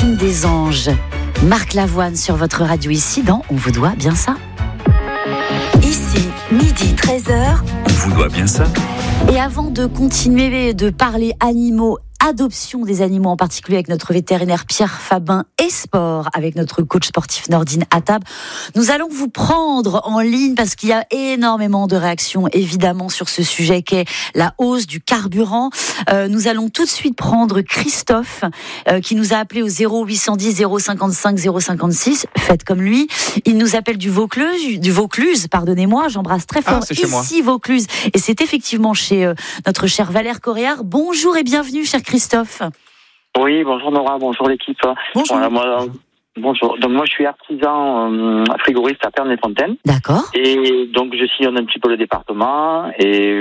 Delphine Desanges, Marc Lavoine sur votre radio ici dans On vous doit bien ça. Ici, midi 13h. On vous doit bien ça. Et avant de continuer de parler animaux, adoption des animaux, en particulier avec notre vétérinaire Pierre Fabin et sport, avec notre coach sportif Nordine Attab, nous allons vous prendre en ligne parce qu'il y a énormément de réactions évidemment sur ce sujet qu'est la hausse du carburant. Nous allons tout de suite prendre Christophe qui nous a appelé au 0810 055 056. Faites comme lui. Il nous appelle du Vaucluse, pardonnez-moi, j'embrasse très fort ici Vaucluse. Et c'est effectivement chez notre cher Valère Coréard. Bonjour et bienvenue, cher Christophe. Oui, bonjour Nora, bonjour l'équipe. Bonjour. Bonjour. Donc moi je suis artisan frigoriste à Pernes-les-Fontaines. D'accord. Et donc je sillonne un petit peu le département et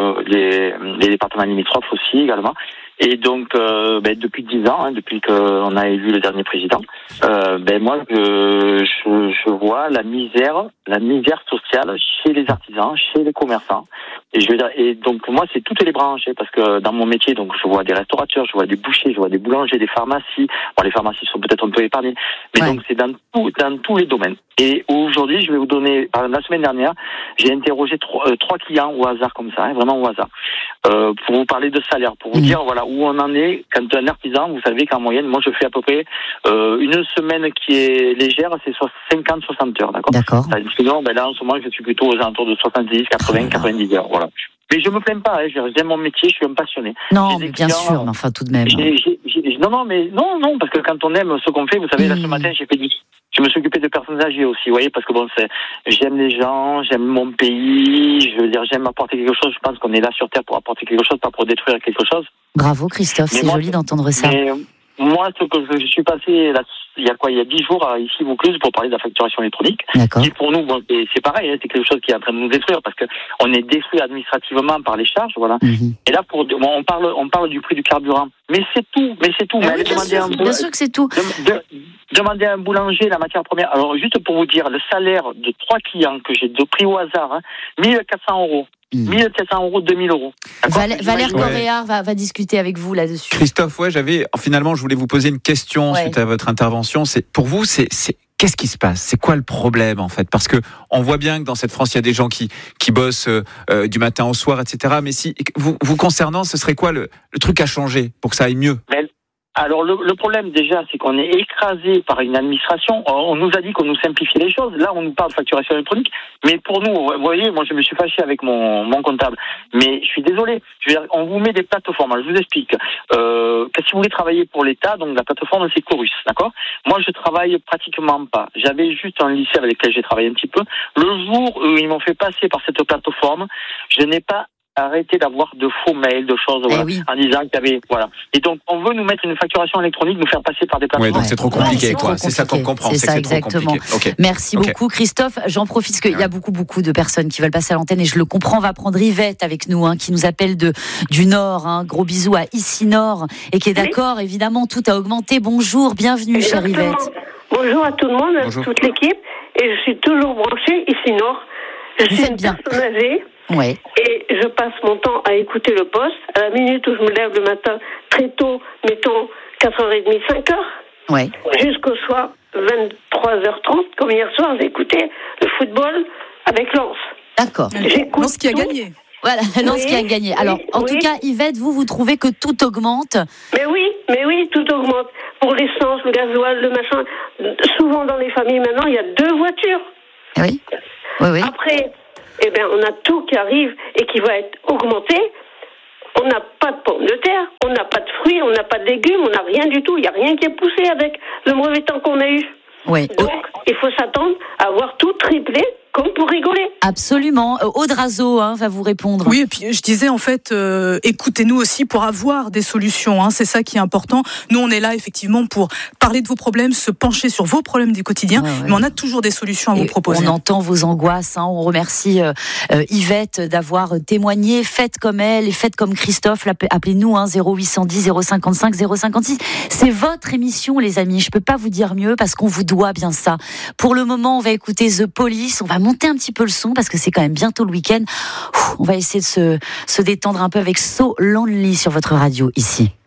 les départements limitrophes aussi également. Et donc depuis 10 ans, depuis qu'on a élu le dernier président, moi je vois la misère sociale chez les artisans, chez les commerçants. Et donc moi c'est toutes les branches, parce que dans mon métier, donc je vois des restaurateurs, je vois des bouchers, je vois des boulangers, des pharmacies. Bon, les pharmacies sont peut-être un peu épargnées, mais donc c'est dans tous les domaines. Et aujourd'hui, je vais vous donner, par exemple, la semaine dernière, j'ai interrogé trois clients au hasard comme ça, vraiment au hasard, pour vous parler de salaire, pour vous dire voilà où on en est. Quand un artisan, vous savez qu'en moyenne, moi je fais à peu près une semaine qui est légère, c'est 50-60 heures, d'accord. Sinon, là en ce moment, je suis plutôt aux alentours de 70, 80, 90 heures, voilà. Mais je me plains pas, j'aime mon métier, je suis un passionné. Non, mais bien sûr, mais enfin tout de même. Non, parce que quand on aime ce qu'on fait, vous savez, là ce matin, je me suis occupé de personnes âgées aussi, vous voyez, parce que j'aime les gens, j'aime mon pays, j'aime apporter quelque chose. Je pense qu'on est là sur Terre pour apporter quelque chose, pas pour détruire quelque chose. Bravo Christophe, c'est joli d'entendre ça. Moi, ce que je suis passé là, il y a 10 jours ici Vaucluse pour parler de la facturation électronique. D'accord. Et pour nous, c'est pareil, c'est quelque chose qui est en train de nous détruire parce que on est détruit administrativement par les charges, voilà. Et là, on parle du prix du carburant, mais c'est tout. Mais allez demander bien sûr que c'est tout. Demander à un boulanger la matière première. Alors juste pour vous dire, le salaire de 3 clients que j'ai pris au hasard, 1 400 euros. 1 700 euros, 2 000 euros. Valère Coréard va discuter avec vous là-dessus. Christophe, finalement, je voulais vous poser une question suite à votre intervention. Pour vous, qu'est-ce qui se passe ? C'est quoi le problème, en fait ? Parce que on voit bien que dans cette France, il y a des gens qui bossent du matin au soir, etc. Mais si vous concernant, ce serait quoi le truc à changer pour que ça aille mieux ? Alors le problème déjà, c'est qu'on est écrasé par une administration. On nous a dit qu'on nous simplifiait les choses. Là, on nous parle de facturation électronique. Mais pour nous, vous voyez, moi je me suis fâché avec mon comptable. Mais je suis désolé. On vous met des plateformes. Alors, je vous explique. Que si vous voulez travailler pour l'État, donc la plateforme c'est Chorus, d'accord ? Moi, je travaille pratiquement pas. J'avais juste un lycée avec lequel j'ai travaillé un petit peu. Le jour où ils m'ont fait passer par cette plateforme, je n'ai pas arrêter d'avoir de faux mails, de choses, en disant qu'il y avait, voilà. Et donc, on veut nous mettre une facturation électronique, nous faire passer par des plateformes. Oui, donc c'est trop compliqué, quoi. C'est ça qu'on comprend. C'est ça, exactement. Okay. Merci beaucoup, Christophe. J'en profite parce qu'il y a beaucoup de personnes qui veulent passer à l'antenne et je le comprends. On va prendre Yvette avec nous, qui nous appelle du Nord. Gros bisous à Ici Nord et qui est d'accord, évidemment, tout a augmenté. Bonjour, bienvenue, chère Yvette. Bonjour à tout le monde, à toute l'équipe. Et je suis toujours branchée Ici Nord. Je suis une personne âgée. Ouais. Et je passe mon temps à écouter le poste. À la minute où je me lève le matin, très tôt, mettons 4h30, 5h, jusqu'au soir, 23h30, comme hier soir, j'ai écouté le football avec Lens. D'accord. Lens qui a gagné. Voilà, Lens qui a gagné. Alors, en tout cas, Yvette, vous trouvez que tout augmente ? Mais oui, tout augmente. Pour l'essence, le gasoil, le machin. Souvent dans les familles, maintenant, il y a 2 voitures. Oui. Après... on a tout qui arrive et qui va être augmenté. On n'a pas de pommes de terre, on n'a pas de fruits, on n'a pas de légumes, on n'a rien du tout. Il n'y a rien qui est poussé avec le mauvais temps qu'on a eu. Oui. Donc, il faut s'attendre à voir tout triplé, comme pour rigoler. Absolument. Aude Razo va vous répondre. Oui, et puis je disais en fait, écoutez-nous aussi pour avoir des solutions. C'est ça qui est important. Nous, on est là effectivement pour parler de vos problèmes, se pencher sur vos problèmes du quotidien, mais on a toujours des solutions à vous proposer. On entend vos angoisses. On remercie Yvette d'avoir témoigné. Faites comme elle et faites comme Christophe. Appelez-nous 0810 055 056. C'est votre émission, les amis. Je peux pas vous dire mieux parce qu'on vous doit bien ça. Pour le moment, on va écouter The Police. On va monter un petit peu le son parce que c'est quand même bientôt le week-end. On va essayer de se détendre un peu avec So Lonely sur votre radio ici.